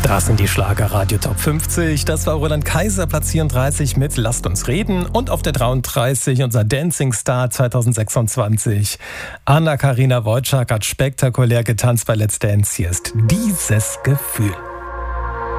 Das sind die Schlager-Radio Top 50. Das war Roland Kaiser, Platz 34 mit Lasst uns reden. Und auf der 33 unser Dancing Star 2026. Anna-Karina Wojcik hat spektakulär getanzt bei Let's Dance. Hier ist dieses Gefühl.